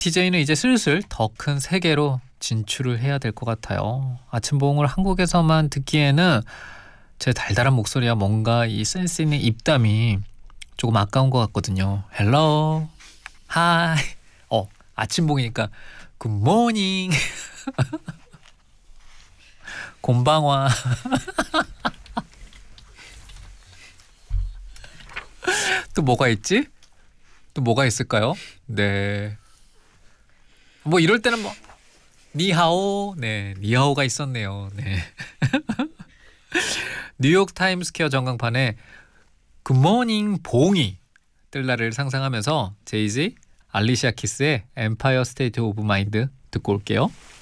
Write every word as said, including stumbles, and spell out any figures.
티제이는 이제 슬슬 더 큰 세계로 진출을 해야 될 것 같아요. 아침봉을 한국에서만 듣기에는 제 달달한 목소리와 뭔가 이 센스 있는 입담이 조금 아까운 것 같거든요. 헬로, 하이. 어, 아침봉이니까 굿모닝. 곤방와. 또 뭐가 있지? 또 뭐가 있을까요? 네. 뭐 이럴 때는 뭐 니하오, 네, 니하오가 있었네요. 네. 뉴욕 타임스퀘어 전광판에 굿모닝 봉이 뜰 날을 상상하면서 제이지 알리샤 키스의 엠파이어 스테이트 오브 마인드 듣고 올게요.